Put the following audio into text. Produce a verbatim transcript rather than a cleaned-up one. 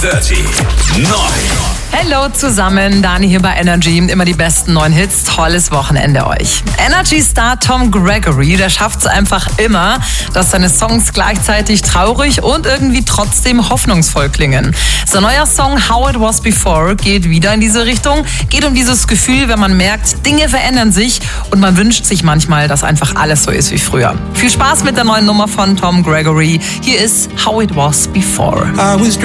Dirty neun. Hallo zusammen, Dani hier bei Energy. Immer die besten neuen Hits. Tolles Wochenende euch. Energy-Star Tom Gregory, der schafft es einfach immer, dass seine Songs gleichzeitig traurig und irgendwie trotzdem hoffnungsvoll klingen. Sein neuer Song How It Was Before geht wieder in diese Richtung. Geht um dieses Gefühl, wenn man merkt, Dinge verändern sich und man wünscht sich manchmal, dass einfach alles so ist wie früher. Viel Spaß mit der neuen Nummer von Tom Gregory. Hier ist How It Was Before.